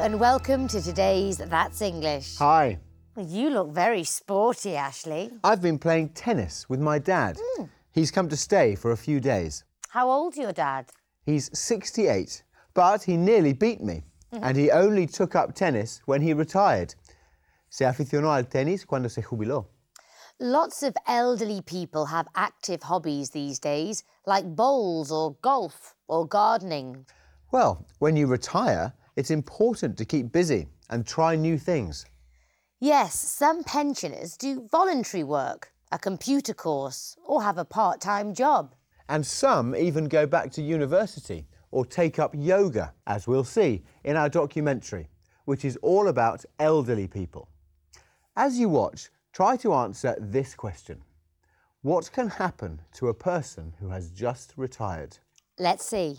and welcome to today's That's English. Hi. You look very sporty, Ashley. I've been playing tennis with my dad. He's come to stay for a few days. How old's your dad? He's 68, but he nearly beat me. And he only took up tennis when he retired. Se aficionó al tenis cuando se jubiló. Lots of elderly people have active hobbies these days, like bowls or golf or gardening. Well, when you retire, it's important to keep busy and try new things. Yes, some pensioners do voluntary work, a computer course, or have a part-time job. And some even go back to university or take up yoga, as we'll see in our documentary, which is all about elderly people. As you watch, try to answer this question. What can happen to a person who has just retired? Let's see.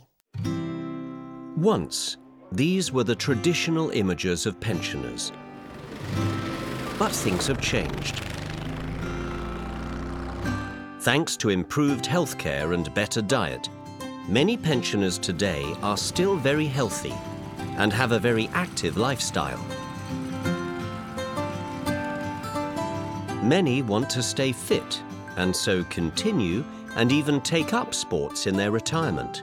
Once, these were the traditional images of pensioners. But things have changed. Thanks to improved healthcare and better diet, many pensioners today are still very healthy and have a very active lifestyle. Many want to stay fit and so continue and even take up sports in their retirement.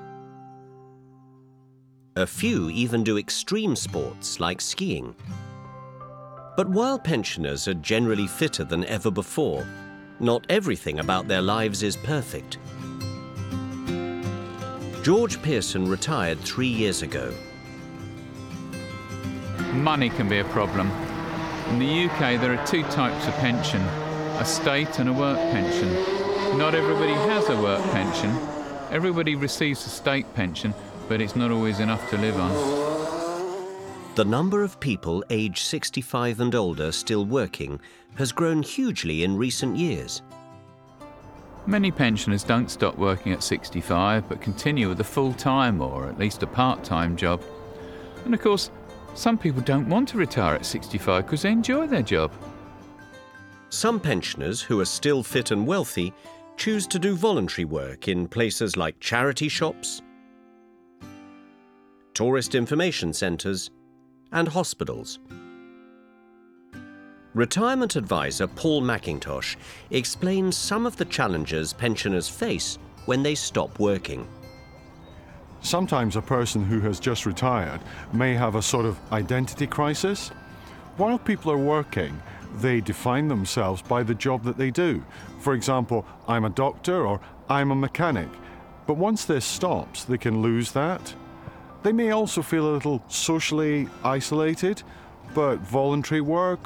A few even do extreme sports like skiing. But while pensioners are generally fitter than ever before, not everything about their lives is perfect. George Pearson retired 3 years ago. Money can be a problem. In the UK, there are two types of pension, a state and a work pension. Not everybody has a work pension. Everybody receives a state pension, but it's not always enough to live on. The number of people aged 65 and older still working has grown hugely in recent years. Many pensioners don't stop working at 65, but continue with a full-time or at least a part-time job. And of course, some people don't want to retire at 65 because they enjoy their job. Some pensioners who are still fit and wealthy choose to do voluntary work in places like charity shops, tourist information centres, and hospitals. Retirement advisor Paul McIntosh explains some of the challenges pensioners face when they stop working. Sometimes a person who has just retired may have a sort of identity crisis. While people are working, they define themselves by the job that they do. For example, I'm a doctor or I'm a mechanic. But once this stops, they can lose that. They may also feel a little socially isolated, but voluntary work